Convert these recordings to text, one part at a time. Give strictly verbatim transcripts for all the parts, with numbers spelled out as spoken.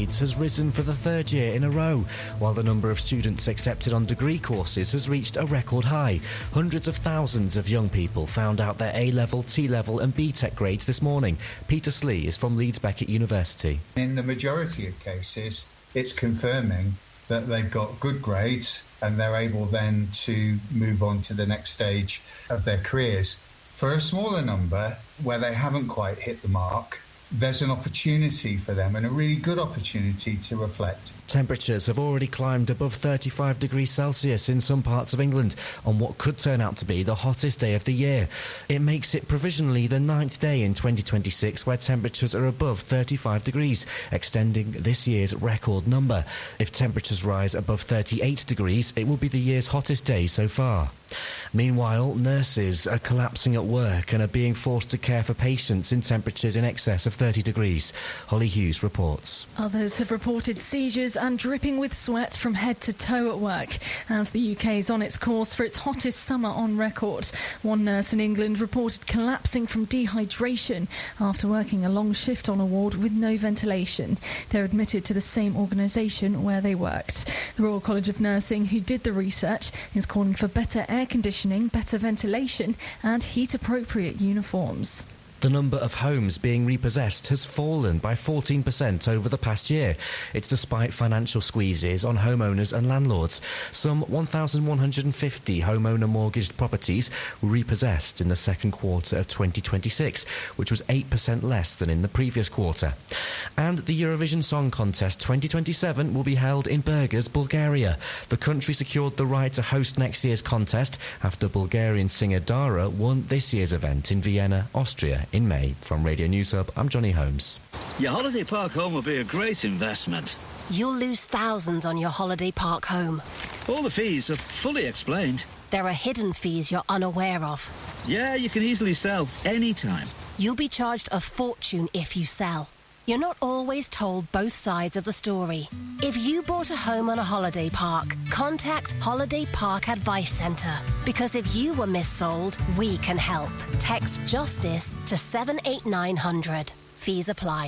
grades has risen for the third year in a row, while the number of students accepted on degree courses has reached a record high. Hundreds of thousands of young people found out their A-level, T-level and B Tech grades this morning. Peter Slee is from Leeds Beckett University. In the majority of cases, it's confirming that they've got good grades and they're able then to move on to the next stage of their careers. For a smaller number, where they haven't quite hit the mark, there's an opportunity for them, and a really good opportunity to reflect. Temperatures have already climbed above thirty-five degrees Celsius in some parts of England on what could turn out to be the hottest day of the year. It makes it provisionally the ninth day in twenty twenty-six where temperatures are above thirty-five degrees, extending this year's record number. If temperatures rise above thirty-eight degrees, it will be the year's hottest day so far. Meanwhile, nurses are collapsing at work and are being forced to care for patients in temperatures in excess of thirty degrees. Holly Hughes reports. Others have reported seizures and dripping with sweat from head to toe at work as the U K is on its course for its hottest summer on record. One nurse in England reported collapsing from dehydration after working a long shift on a ward with no ventilation. They're admitted to the same organisation where they worked. The Royal College of Nursing, who did the research, is calling for better air conditioning, better ventilation and heat-appropriate uniforms. The number of homes being repossessed has fallen by fourteen percent over the past year. It's despite financial squeezes on homeowners and landlords. Some one thousand one hundred fifty homeowner mortgaged properties were repossessed in the second quarter of twenty twenty-six, which was eight percent less than in the previous quarter. And the Eurovision Song Contest twenty twenty-seven will be held in Burgas, Bulgaria. The country secured the right to host next year's contest after Bulgarian singer Dara won this year's event in Vienna, Austria, in May. From Radio News Hub, I'm Johnny Holmes. Your holiday park home will be a great investment. You'll lose thousands on your holiday park home. All the fees are fully explained. There are hidden fees you're unaware of. Yeah, you can easily sell any time. You'll be charged a fortune if you sell. You're not always told both sides of the story. If you bought a home on a holiday park, contact Holiday Park Advice Centre. Because if you were missold, we can help. Text JUSTICE to seven eight nine hundred. Fees apply.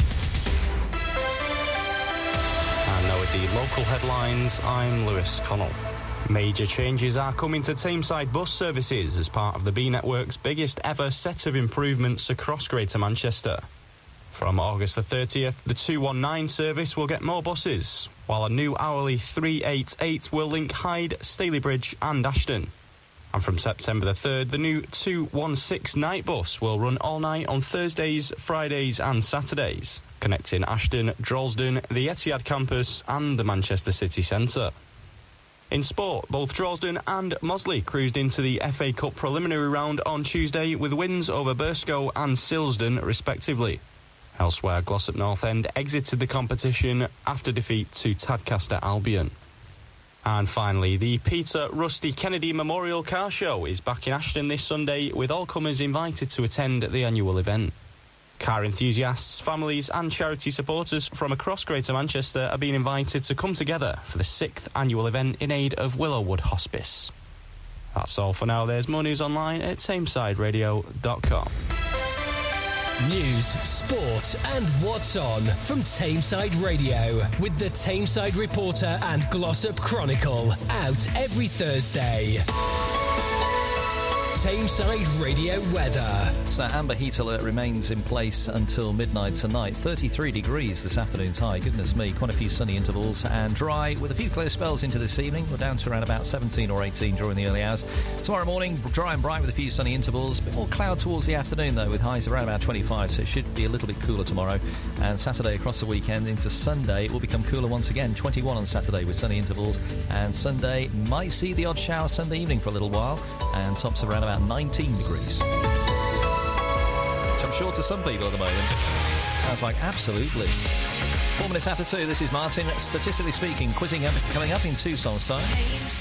And now with the local headlines, I'm Lewis Connell. Major changes are coming to Tameside bus services as part of the B Network's biggest ever set of improvements across Greater Manchester. From August the thirtieth, the two one nine service will get more buses, while a new hourly three eighty-eight will link Hyde, Stalybridge and Ashton. And from September the third, the new two one six night bus will run all night on Thursdays, Fridays and Saturdays, connecting Ashton, Droylsden, the Etihad campus and the Manchester city centre. In sport, both Droylsden and Mosley cruised into the F A Cup preliminary round on Tuesday with wins over Burscough and Silsden respectively. Elsewhere, Glossop North End exited the competition after defeat to Tadcaster Albion. And finally, the Peter Rusty Kennedy Memorial Car Show is back in Ashton this Sunday, with all comers invited to attend the annual event. Car enthusiasts, families and charity supporters from across Greater Manchester are being invited to come together for the sixth annual event in aid of Willowwood Hospice. That's all for now. There's more news online at tameside radio dot com. News, sport and what's on from Tameside Radio with the Tameside Reporter and Glossop Chronicle, out every Thursday. Tameside Radio weather. So amber heat alert remains in place until midnight tonight. thirty-three degrees this afternoon's high. Goodness me, quite a few sunny intervals and dry with a few clear spells into this evening. We're down to around about seventeen or eighteen during the early hours. Tomorrow morning, dry and bright with a few sunny intervals. A bit more cloud towards the afternoon though, with highs around about twenty-five, so it should be a little bit cooler tomorrow. And Saturday across the weekend into Sunday, it will become cooler once again. twenty-one on Saturday with sunny intervals, and Sunday might see the odd shower Sunday evening for a little while, and tops around about nineteen degrees. Which I'm sure to some people at the moment sounds like absolute bliss. Four minutes after two, this is Martin. Statistically speaking, quizzing up, coming up in two songs time.